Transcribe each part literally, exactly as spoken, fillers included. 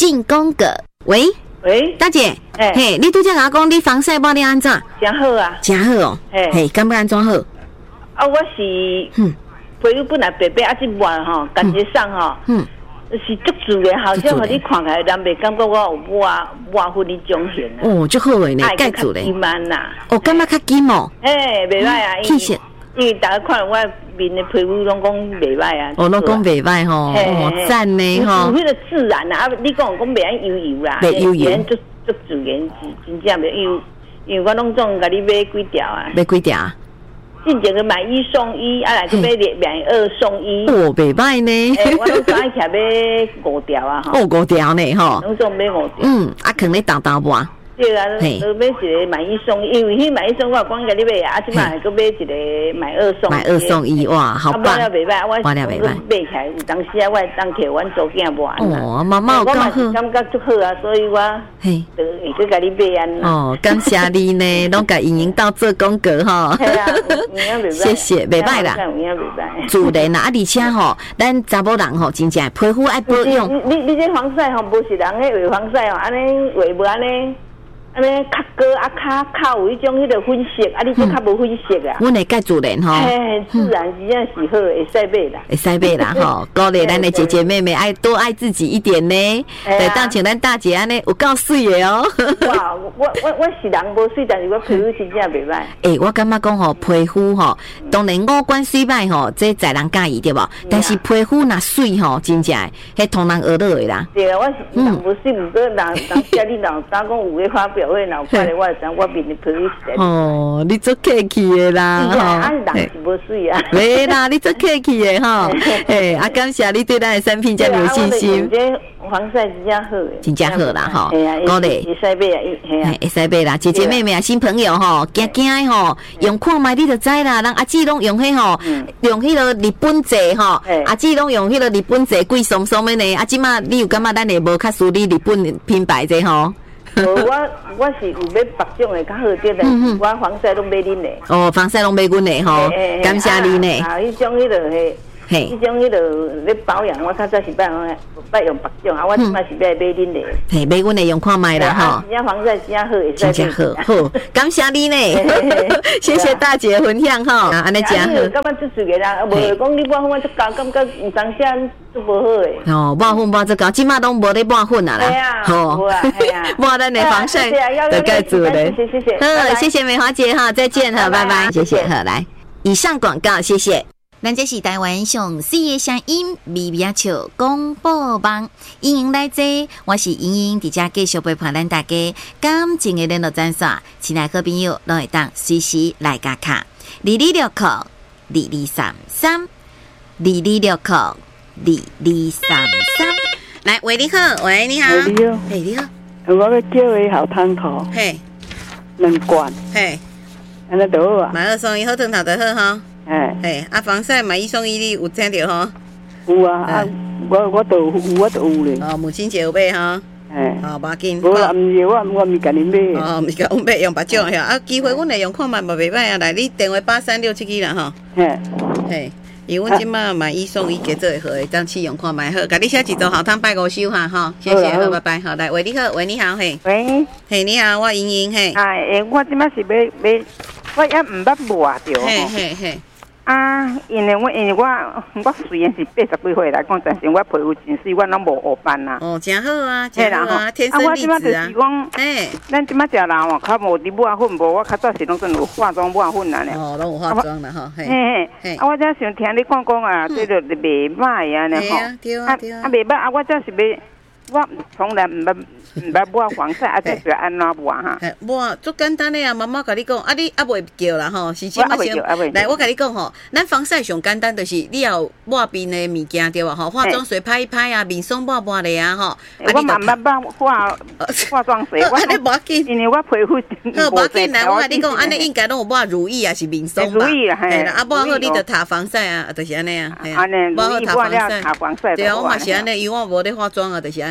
进攻阁。喂喂， 大姐， 欸、 嘿，你拄则甲我讲你防晒包你安怎？ 真好啊， 真好哦。 嘿， 嘿，敢要安怎好？ 啊，我是，嗯，皮肤本来白白啊，即抹吼，感觉上吼，嗯，是足自然，好像互你看起来，人袂感觉我有抹抹粉迄种型啊。 哦，足好诶呢，盖住咧。 金曼啦。 哦，感觉较金哦。 诶，袂歹啊， 气色。 因为大家看我面的皮肤拢讲袂歹啊。 哦，拢讲袂歹吼，哦，赞呢吼。 有迄个自然啊，啊，你讲讲袂安油油啦， 袂油油， 足足自然，真正袂因为因为我拢总甲你买几条啊。 买几条啊？ 进前个买一送一，啊来去买买二送一。 哦，袂歹呢。 诶，我拢早起来买五条啊， 吼。哦，五条呢，吼。 拢总买五条。 嗯，啊，可能你豆豆mua。 对啊，买一个买一送一，因为迄买一送我光甲你买啊，即摆个买一个买二送一。买二送一，哇，好棒！ 我了袂歹，我我了袂歹， 买起来有当时啊，我当摕阮做囝玩。 哦，妈妈有讲好， 我嘛感觉足好啊，所以我嘿，就会去甲你买安。 哦，感谢你呢，拢甲莹莹到做功课吼。 系啊， 谢谢，袂歹啦，自然啦，啊，而且吼，咱查某人吼，真正皮肤爱保养。 你你这防晒吼，无是人迄画防晒吼，安尼画无安尼。安尼较高啊，较较有迄种迄个粉色，啊，你这较无粉色啊。 阮会介自然吼， 嘿，自然真正是好，会使买啦， 会使买啦吼。鼓励咱的姐姐妹妹爱多爱自己一点呢。对，当像咱大姐安尼有够水的哦。 哇，我我我是人无水，但是我皮肤真正袂歹。 诶，我感觉讲吼，皮肤吼，当然五官水歹吼，这在人介意对无？但是皮肤若水吼，真正迄同人学落的啦。 对啊，我是人无水，毋过人人家你老敢讲有咧发表。会脑快的，我知我面的皮肤是哦，你做客气的啦， 吼，啊，人是无水啊， 没啦，你做客气的吼，嘿，啊，感谢你对咱的产品这么有信心。 防晒真正好， 真正好啦吼， 鼓励会使买啊，嘿啊， 会使买啦，姐姐妹妹啊，新朋友吼，惊惊的吼，用看卖你就知啦，人阿姊拢用迄吼，用迄个日本製吼，阿姊拢用迄个日本製貴松松的呢，啊，即马你有感覺咱會無較輸你日本品牌這吼？ 我我是有要白種的較好啲的，我防晒攏買恁的。 哦，防晒攏買阮的吼，感謝你呢。 啊，迄種迄個係，迄種迄個咧保養，我較早是捌捌用白種啊，我即擺是要買恁的。嘿， 買阮的用看賣啦吼。 真正防晒真正好， 真正好，好，感謝你呢，謝謝大姐分享吼，安尼真好。 感覺足水個啦，無講你抹粉我足高，感覺有當時足無好誒。 哦，抹粉抹足高，即馬攏無咧抹粉啊啦，吼，抹咱的防曬的蓋住咧。 謝謝謝， 好，謝謝美華姐哈，再見哈，拜拜，謝謝，好來，以上廣告，謝謝。咱這是台灣上水的聲音，微微笑廣播網，歡迎來坐，我是英英，佇遮繼續陪伴咱大家感情的聯絡專線，親愛好朋友攏會當隨時來加卡，二二六扣二二三三，二二六扣二二三三，來，喂，你好，喂，你好， 你好， 嘿，你好， 我要叫伊好湯頭， 嘿， 兩罐， 嘿， 安尼就好啊， 買二送一，好湯頭就好哈。 哎， 嘿，啊，防曬買一送一，你有聽到吼？ 有啊，啊，我我都有，我都有咧。 哦，母親節有買哈？ 哎， 哦，無要緊。 無啦，毋是我，我毋甲你買。 哦，毋是甲阮買，用別種嚇。啊，機會阮會用看賣，無袂歹啊。來，你電話八三六七七啦吼。 嘿， 嘿，因為阮即馬買一送一，加做會好誒，當試用看賣好。甲你寫一組好湯拜五收哈吼，謝謝，好，拜拜，好，來，喂，你好，喂，你好，嘿。 喂。 嘿，你好，我瑩瑩嘿。 哎，我即馬是要要，我也毋捌抹着。 嘿嘿嘿。 啊，因為我因為我我雖然是八十幾歲來講，但是我皮膚真水，我攏無黑斑啊。 哦，真好啊，真好啊，天生麗質啊。啊，我即馬就是講，誒， 咱即馬食人哦，較無滴抹粉無，我較早是攏總有化妝抹粉啊咧。 哦，攏有化妝啦吼，嘿。 嘿嘿，啊，我才想聽你講講啊，這個袂歹啊，呢吼。 對啊，對啊。 啊，袂歹啊，我才是要，我從來毋捌毋捌抹防曬，啊，這是安怎抹哈？ 抹足簡單的啊，媽媽甲你講，啊你啊袂叫啦吼，是即馬先。來，我甲你講吼，咱防曬上簡單就是你要抹面的物件對吧？吼，化妝水拍一拍啊，面霜抹抹的啊吼。 我嘛毋捌捌化化妝水，我安尼無要緊， 因為我皮膚好無要緊來，我甲你講，安尼應該攏有抹乳液啊，是面霜吧？ 乳液嘿， 啊抹好你就擦防曬啊，就是安尼啊， 安尼， 抹好擦防曬， 擦防曬。 對啊，我嘛是安尼，因為我無咧化妝啊，就是安尼。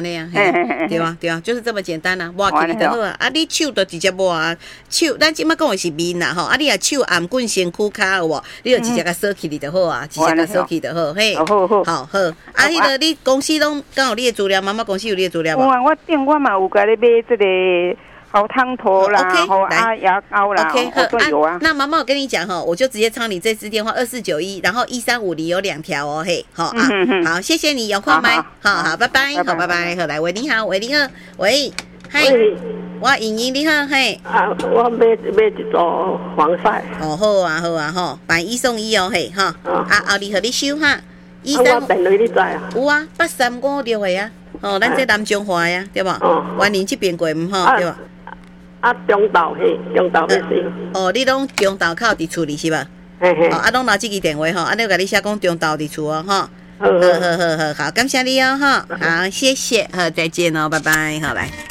尼啊，对啊对啊，就是这么简单啊，抹起就好啊。啊，你手就直接抹啊，手咱即摆讲的是面啦吼，啊你啊手颔棍身躯骹有无？你就直接甲锁起就好啊，直接甲锁起就好，嘿， 好好好好。啊，迄个你公司拢敢有你的资料？妈妈公司有你的资料无？ 我我顶我嘛有甲你买这个。好汤头啦，好啊牙膏啦 ，OK， 好都有啊。 那妈妈，我跟你讲哈，我就直接抄你这支电话二四九一，然后一三五零有两条哦，嘿，好啊，好，谢谢你，有空没？好好，拜拜，好，拜拜，好，来，喂，你好，喂，你好，喂，嗨，我莹莹你好，嘿， 啊，我买买一组防晒。 哦，好啊，好啊，吼，买一送一哦，嘿，哈，啊，后日和你收哈， 一三，我电话你知啊？ 有啊，八三五六的啊，哦，咱这南中华呀，对吧？哦，万宁这边过唔好，对吧？ 啊，中岛嘿，中岛那是。 哦，你拢中岛靠伫厝里是吧？嘿嘿。哦，啊，拢拿这支电话吼，啊，你甲你写讲中岛伫厝哦，哈。好好好好好，感谢你哦，哈，好，谢谢，好，再见哦，拜拜，好来。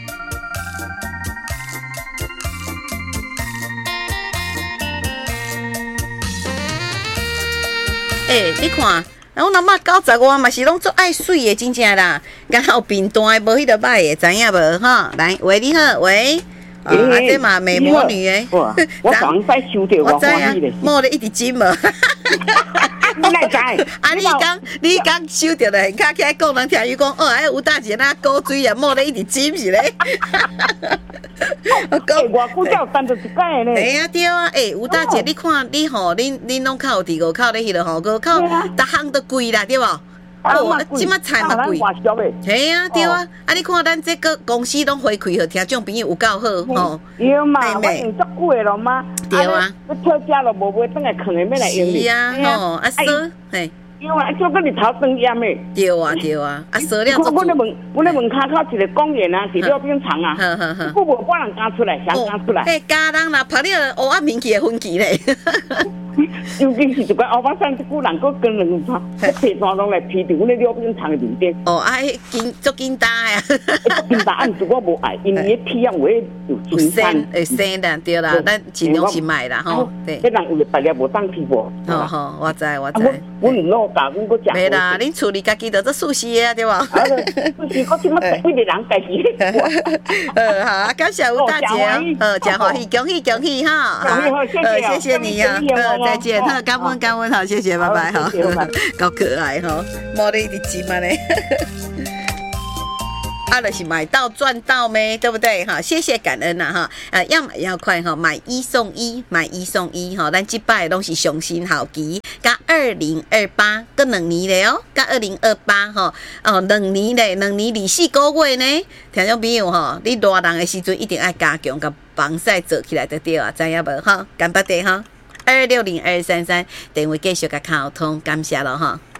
诶，你看。然后那嘛九十外嘛是拢做爱水的，真正啦。刚好平淡的，无迄个歹的，知影无哈？来，喂，你好，喂，啊，这嘛美魔女诶， 我刚才收到，我欢喜咧， 摸了一滴金无？ 你哪知？ 啊，你刚你刚收到咧，卡起来讲人听伊讲，哦，哎，吴大姐那古水啊，摸了一滴金是咧。 我讲我古早单着一摆咧。 哎呀对啊，哎，吴大姐，你看你吼，恁恁拢靠伫五口咧，迄个吼，五口逐项都贵啦，对无？哦，即马菜嘛贵。嘿啊，对啊，啊，你看咱这个公司拢回馈互听众朋友有够好吼。 对嘛，我用足久诶咯嘛。 对啊。 我退家咯，无买转来藏诶，要来用哩。 是啊，吼，啊说，嘿。 因为做个日头长炎诶。 对啊，对啊，啊说了足。 我咧门，我咧门骹口一个公园啊，是六边长啊。 好好好。 我无半人敢出来，想敢出来。 迄家人啦，拍了乌暗面去分期咧。 尤其是一个欧巴桑，这古人佫跟人拍，批单拢来批着阮咧六边长的面顶。 哦，啊，迄紧足紧打呀。 足紧打，按住我无爱，因为批啊有迄有生会生的，对啦，咱尽量是买啦吼。 对。迄人有咧白了无当批无。 好好，我知我知。 我唔老教，阮佫食。 袂啦，恁厝里家己就做素食啊，对无？ 啊，素食我即马一个人家己。 呃，好，感谢吴大姐，呃，真欢喜，恭喜恭喜哈！ 好，谢谢谢你啊，呃，再见，好，感恩感恩，好，谢谢，拜拜哈，够可爱哈，摸了一滴金嘛嘞。啊，就是买到赚到咩，对不对哈？谢谢感恩呐哈，呃，要买要快哈，买一送一，买一送一哈，咱这摆拢是上新好期，加二零二八，搁两年嘞哦，加二零二八哈，哦，两年嘞，两年二四个月呢，听众朋友哈，你热人的时阵一定要加强甲防晒做起来就对啊，知影无哈？干巴得哈，二六零二三三，电话继续甲沟通，感谢咯哈。